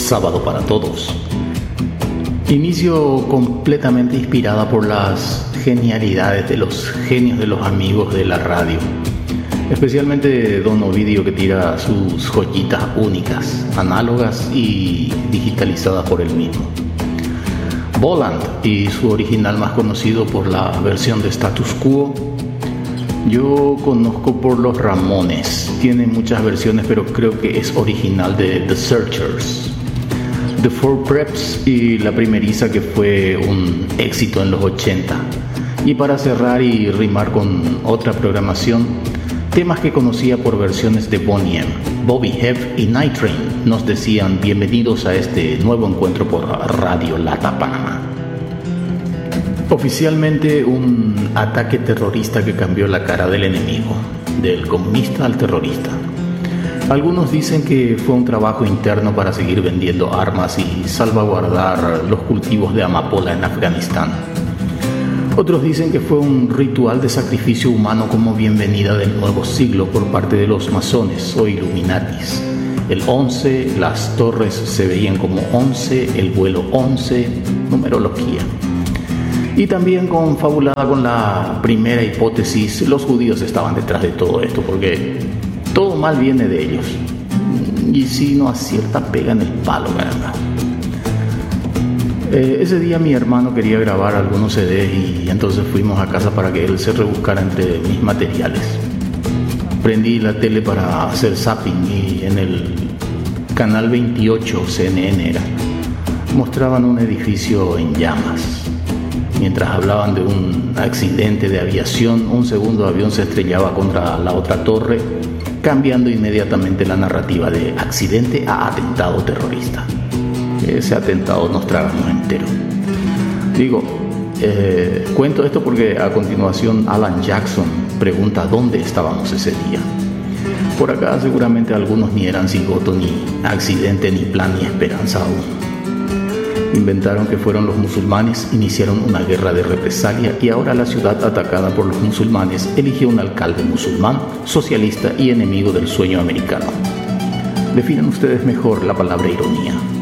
Sábado para Todos. Inicio completamente inspirada por las genialidades de los genios de los amigos de la radio, especialmente Don Ovidio, que tira sus joyitas únicas, análogas y digitalizadas por él mismo. Voland y su original más conocido por la versión de Status Quo. Yo conozco por Los Ramones, tiene muchas versiones, pero creo que es original de The Searchers. The Four Preps y la primeriza, que fue un éxito en los 80. Y para cerrar y rimar con otra programación, temas que conocía por versiones de Boney M, Bobby Hebb y Night Train nos decían bienvenidos a este nuevo encuentro por Radio Lata Panamá. Oficialmente un ataque terrorista que cambió la cara del enemigo, del comunista al terrorista. Algunos dicen que fue un trabajo interno para seguir vendiendo armas y salvaguardar los cultivos de amapola en Afganistán. Otros dicen que fue un ritual de sacrificio humano como bienvenida del nuevo siglo por parte de los masones o Illuminatis. El 11, las torres se veían como 11, el vuelo 11, numerología. Y también confabulada con la primera hipótesis, los judíos estaban detrás de todo esto, porque todo mal viene de ellos. Y si no acierta, pega en el palo, ¿verdad? Ese día mi hermano quería grabar algunos CDs y entonces fuimos a casa para que él se rebuscara entre mis materiales. Prendí la tele para hacer zapping y en el canal 28, CNN era, mostraban un edificio en llamas. Mientras hablaban de un accidente de aviación, un segundo avión se estrellaba contra la otra torre, cambiando inmediatamente la narrativa de accidente a atentado terrorista. Ese atentado nos tragamos entero. Cuento esto porque a continuación Alan Jackson pregunta dónde estábamos ese día. Por acá seguramente algunos ni eran cigoto, ni accidente, ni plan, ni esperanza aún. Inventaron que fueron los musulmanes, iniciaron una guerra de represalia y ahora la ciudad atacada por los musulmanes eligió un alcalde musulmán, socialista y enemigo del sueño americano. Definan ustedes mejor la palabra ironía.